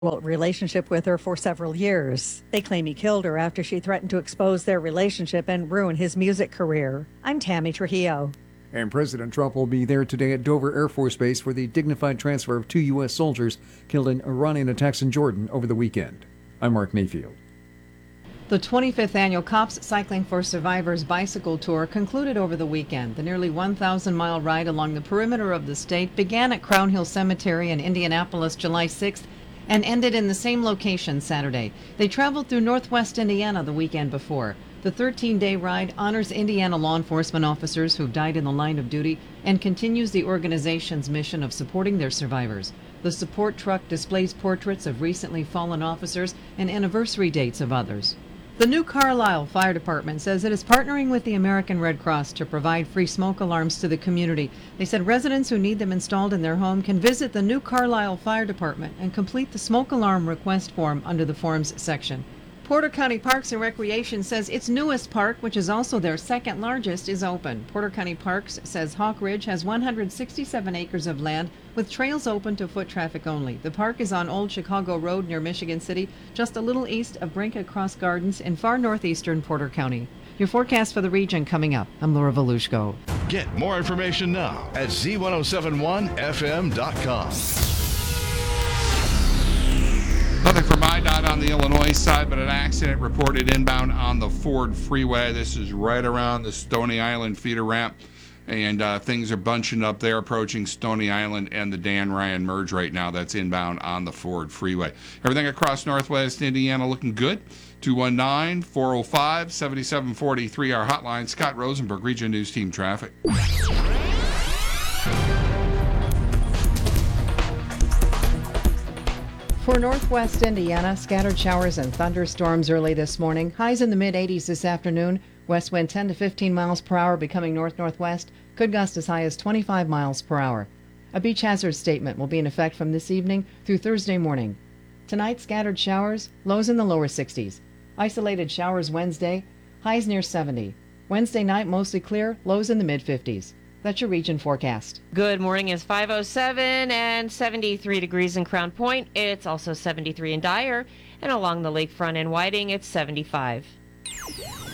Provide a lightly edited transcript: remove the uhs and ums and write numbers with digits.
relationship with her for several years. They claim he killed her after she threatened to expose their relationship and ruin his music career. I'm Tammy Trujillo. And President Trump will be there today at Dover Air Force Base for the dignified transfer of 2 U.S. soldiers killed in Iranian attacks in Jordan over the weekend. I'm Mark Mayfield. The 25th annual Cops Cycling for Survivors bicycle tour concluded over the weekend. The nearly 1,000-mile ride along the perimeter of the state began at Crown Hill Cemetery in Indianapolis July 6th and ended in the same location Saturday. They traveled through northwest Indiana the weekend before. The 13-day ride honors Indiana law enforcement officers who've died in the line of duty and continues the organization's mission of supporting their survivors. The support truck displays portraits of recently fallen officers and anniversary dates of others. The New Carlisle Fire Department says it is partnering with the American Red Cross to provide free smoke alarms to the community. They said residents who need them installed in their home can visit the New Carlisle Fire Department and complete the smoke alarm request form under the forms section. Porter County Parks and Recreation says its newest park, which is also their second largest, is open. Porter County Parks says Hawk Ridge has 167 acres of land with trails open to foot traffic only. The park is on Old Chicago Road near Michigan City, just a little east of Brinka Cross Gardens in far northeastern Porter County. Your forecast for the region coming up. I'm Laura Volushko. Get more information now at z1071fm.com. Nothing from IDOT on the Illinois side, but an accident reported inbound on the Ford Freeway. This is right around the Stony Island feeder ramp, and things are bunching up there approaching Stony Island and the Dan Ryan merge right now. That's inbound on the Ford Freeway. Everything across northwest Indiana looking good. 219-405-7743, our hotline. Scott Rosenberg, Region News Team Traffic. For northwest Indiana, scattered showers and thunderstorms early this morning. Highs in the mid-80s this afternoon. West wind 10 to 15 miles per hour becoming north-northwest. Could gust as high as 25 miles per hour. A beach hazard statement will be in effect from this evening through Thursday morning. Tonight, scattered showers, lows in the lower 60s. Isolated showers Wednesday, highs near 70. Wednesday night, mostly clear, lows in the mid-50s. That's your region forecast. Good morning. It's 5:07 and 73 degrees in Crown Point. It's also 73 in Dyer. And along the lakefront in Whiting, it's 75.